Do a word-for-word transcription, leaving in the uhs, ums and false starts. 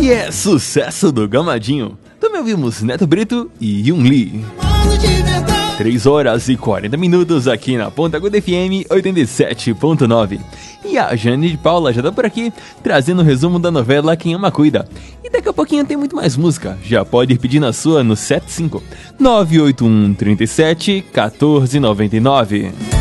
que é sucesso do Gamadinho. Também ouvimos Neto Brito e Yun Lee. três horas e quarenta minutos aqui na Ponta Aguda F M oitenta e sete ponto nove. E a Jane de Paula já tá por aqui, trazendo o resumo da novela Quem Ama Cuida. E daqui a pouquinho tem muito mais música. Já pode ir pedindo a sua no sete cinco nove oito um, trinta e sete, quatorze, noventa e nove.